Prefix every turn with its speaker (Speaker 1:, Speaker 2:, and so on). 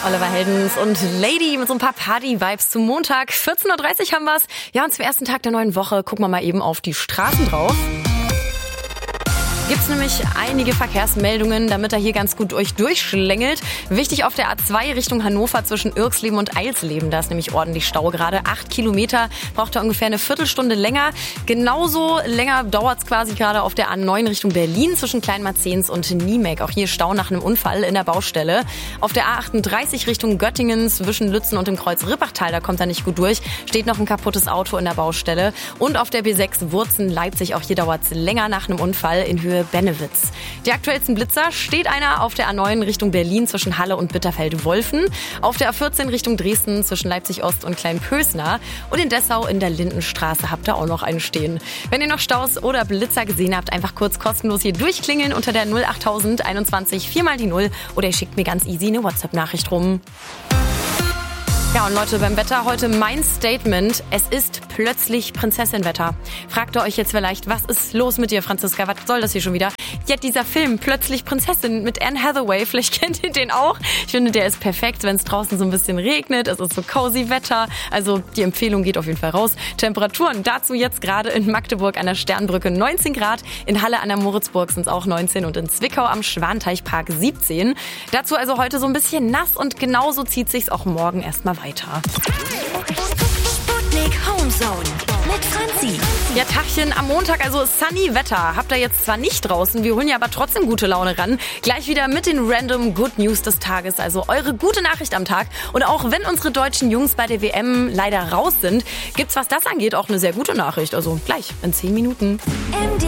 Speaker 1: Oliver Heldens und Lady mit so ein paar Party-Vibes zum Montag. 14.30 Uhr haben wir's. Ja, und zum ersten Tag der neuen Woche gucken wir mal eben auf die Straßen drauf. Gibt's nämlich einige Verkehrsmeldungen, damit er hier ganz gut euch durchschlängelt. Wichtig auf der A2 Richtung Hannover zwischen Irksleben und Eilsleben. Da ist nämlich ordentlich Stau gerade. 8 Kilometer, braucht er ungefähr eine Viertelstunde länger. Genauso länger dauert's quasi gerade auf der A9 Richtung Berlin zwischen Kleinmarzens und Niemek. Auch hier Stau nach einem Unfall in der Baustelle. Auf der A38 Richtung Göttingen zwischen Lützen und dem Kreuz Rippachtal, da kommt er nicht gut durch. Steht noch ein kaputtes Auto in der Baustelle. Und auf der B6 Wurzen-Leipzig, auch hier dauert's länger nach einem Unfall in Höhe Bennewitz. Die aktuellsten Blitzer steht einer auf der A9 Richtung Berlin zwischen Halle und Bitterfeld-Wolfen, auf der A14 Richtung Dresden zwischen Leipzig-Ost und Kleinpösner und in Dessau in der Lindenstraße habt ihr auch noch einen stehen. Wenn ihr noch Staus oder Blitzer gesehen habt, einfach kurz kostenlos hier durchklingeln unter der 08000 21 4 die 0 oder ihr schickt mir ganz easy eine WhatsApp-Nachricht rum. Ja, und Leute, beim Wetter heute mein Statement. Es ist plötzlich Prinzessin-Wetter. Fragt ihr euch jetzt vielleicht, was ist los mit dir, Franziska? Was soll das hier schon wieder? Ja, dieser Film, Plötzlich Prinzessin mit Anne Hathaway, vielleicht kennt ihr den auch. Ich finde, der ist perfekt, wenn es draußen so ein bisschen regnet. Es ist so cozy Wetter. Also die Empfehlung geht auf jeden Fall raus. Temperaturen dazu jetzt gerade in Magdeburg an der Sternbrücke 19 Grad. In Halle an der Moritzburg sind es auch 19 und in Zwickau am Schwanteichpark 17. Dazu also heute so ein bisschen nass und genauso zieht sich's auch morgen erstmal weiter.
Speaker 2: Sputnik Homezone mit Franzi.
Speaker 1: Ja, Tagchen am Montag, also sunny Wetter. Habt ihr jetzt zwar nicht draußen, wir holen ja aber trotzdem gute Laune ran. Gleich wieder mit den random Good News des Tages, also eure gute Nachricht am Tag. Und auch wenn unsere deutschen Jungs bei der WM leider raus sind, gibt's, was das angeht, auch eine sehr gute Nachricht. Also gleich in 10 Minuten.